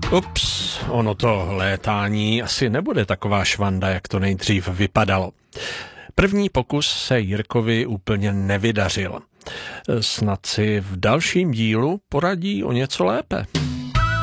Ups, ono to létání asi nebude taková švanda, jak to nejdřív vypadalo. První pokus se Jirkovi úplně nevydařil. Snad si v dalším dílu poradí o něco lépe.